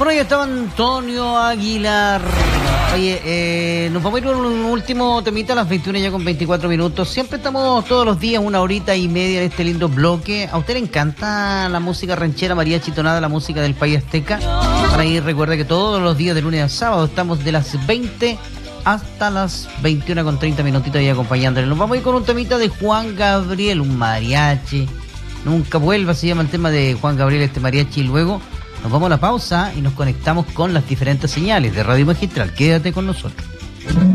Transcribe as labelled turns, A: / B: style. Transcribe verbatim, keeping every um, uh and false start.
A: Bueno, ya estaba Antonio Aguilar. Oye, eh, nos vamos a ir con un último temita a las veintiuna ya con veinticuatro minutos. Siempre estamos todos los días una horita y media en este lindo bloque. ¿A usted le encanta la música ranchera, mariachi, tonada, la música del país azteca? Para ahí recuerde que todos los días de lunes a sábado estamos de las veinte hasta las veintiuna con treinta minutitos ahí acompañándole. Nos vamos a ir con un temita de Juan Gabriel, un mariachi. Nunca vuelva, se llama el tema de Juan Gabriel, este mariachi, y luego nos vamos a la pausa y nos conectamos con las diferentes señales de Radio Magistral. Quédate con nosotros.